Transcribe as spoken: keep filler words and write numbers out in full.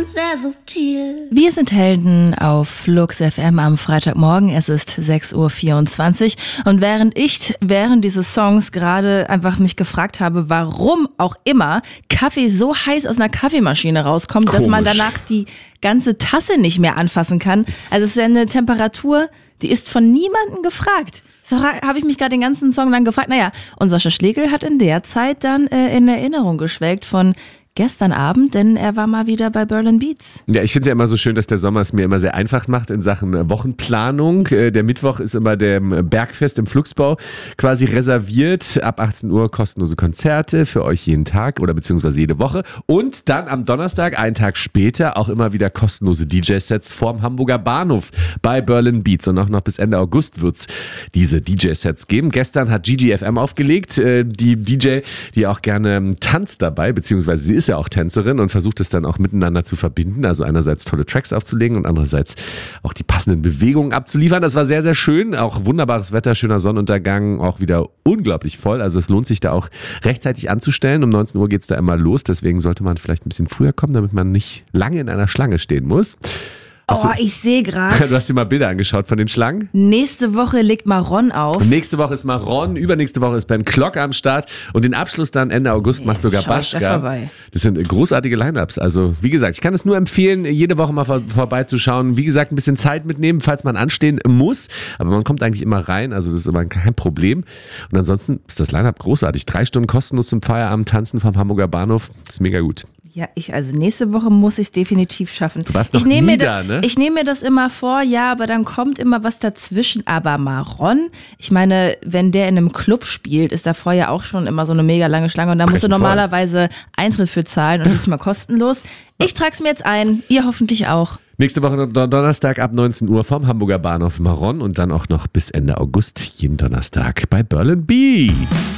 sehr subtil. Wir sind Helden auf Flux F M am Freitagmorgen. Es ist sechs Uhr vierundzwanzig. Und während ich während dieses Songs gerade einfach mich gefragt habe, warum auch immer Kaffee so heiß aus einer Kaffeemaschine rauskommt, Komisch. Dass man danach die ganze Tasse nicht mehr anfassen kann. Also es ist ja eine Temperatur, die ist von niemandem gefragt. So habe ich mich gerade den ganzen Song lang gefragt. Naja, und Sascha Schlegel hat in der Zeit dann äh, in Erinnerung geschwelgt von gestern Abend, denn er war mal wieder bei Berlin Beats. Ja, ich finde es ja immer so schön, dass der Sommer es mir immer sehr einfach macht in Sachen Wochenplanung. Der Mittwoch ist immer dem Bergfest im Flugsbau quasi reserviert. Ab achtzehn Uhr kostenlose Konzerte für euch jeden Tag oder beziehungsweise jede Woche. Und dann am Donnerstag, einen Tag später, auch immer wieder kostenlose D J-Sets vorm Hamburger Bahnhof bei Berlin Beats. Und auch noch bis Ende August wird es diese D J-Sets geben. Gestern hat Gigi F M aufgelegt, die D J, die auch gerne tanzt dabei, beziehungsweise sie ist ja auch Tänzerin und versucht es dann auch miteinander zu verbinden. Also einerseits tolle Tracks aufzulegen und andererseits auch die passenden Bewegungen abzuliefern. Das war sehr, sehr schön. Auch wunderbares Wetter, schöner Sonnenuntergang, auch wieder unglaublich voll. Also es lohnt sich da auch rechtzeitig anzustellen. Um neunzehn Uhr geht es da immer los. Deswegen sollte man vielleicht ein bisschen früher kommen, damit man nicht lange in einer Schlange stehen muss. Oh, du, ich sehe gerade. Du hast dir mal Bilder angeschaut von den Schlangen? Nächste Woche legt Maron auf. Nächste Woche ist Maron, übernächste Woche ist Ben Klock am Start und den Abschluss dann Ende August macht sogar Baschka. Das sind großartige Line-Ups. Also wie gesagt, ich kann es nur empfehlen, jede Woche mal vor, vorbeizuschauen. Wie gesagt, ein bisschen Zeit mitnehmen, falls man anstehen muss. Aber man kommt eigentlich immer rein, also das ist immer kein Problem. Und ansonsten ist das Line-Up großartig. Drei Stunden kostenlos zum Feierabend tanzen vom Hamburger Bahnhof. Das ist mega gut. Ja, ich, also nächste Woche muss ich es definitiv schaffen. Du warst noch ich nehme nie mir da, das, ne? Ich nehme mir das immer vor, ja, aber dann kommt immer was dazwischen. Aber Maron, ich meine, wenn der in einem Club spielt, ist da vorher auch schon immer so eine mega lange Schlange und da musst du normalerweise Eintritt für zahlen und diesmal kostenlos. Ich trage es mir jetzt ein, ihr hoffentlich auch. Nächste Woche Donnerstag ab neunzehn Uhr vom Hamburger Bahnhof Maron und dann auch noch bis Ende August jeden Donnerstag bei Berlin Beats.